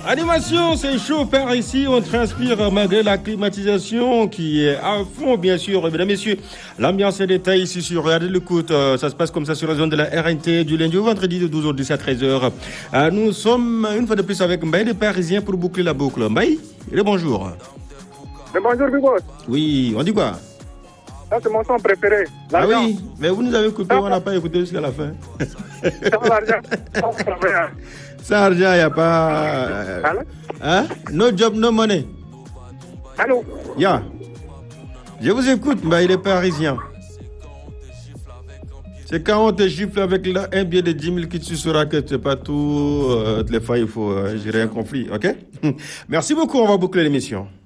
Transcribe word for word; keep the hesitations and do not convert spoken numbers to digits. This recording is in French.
Animation, c'est chaud par ici, on transpire malgré la climatisation qui est à fond, bien sûr. Mesdames, messieurs, l'ambiance est détaillée ici sur Regardez l'écoute. Ça se passe comme ça sur la zone de la R N T du lundi au vendredi de douze heures dix à treize heures. Nous sommes une fois de plus avec Mbaye les Parisiens pour boucler la boucle. Mbaye, le bonjour. Le bonjour, Bigos. Oui, on dit quoi? Ça, c'est mon son préféré. Ah oui, mais vous nous avez coupé, on n'a pas écouté jusqu'à la fin. Ça, argent, il n'y a pas... Allô? Hein? No job, no money. Allô? Yeah. Je vous écoute, mais il est parisien. C'est quand on te gifle avec un billet de dix mille que tu sauras que tu n'es pas tout... Euh, les fois, il faut euh, gérer un conflit, ok? Merci beaucoup, on va boucler l'émission.